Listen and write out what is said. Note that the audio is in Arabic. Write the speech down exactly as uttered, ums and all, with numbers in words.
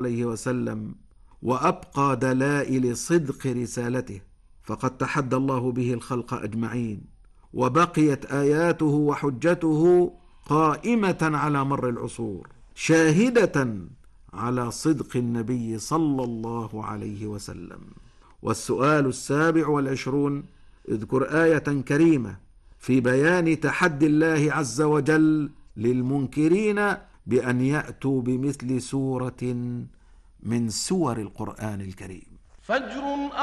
عليه وسلم وأبقى دلائل صدق رسالته، فقد تحدى الله به الخلق أجمعين، وبقيت آياته وحجته قائمة على مر العصور شاهدة على صدق النبي صلى الله عليه وسلم. والسؤال السابع والعشرون: اذكر آية كريمة في بيان تحدي الله عز وجل للمنكرين بأن يأتوا بمثل سورة من سور القرآن الكريم. فجر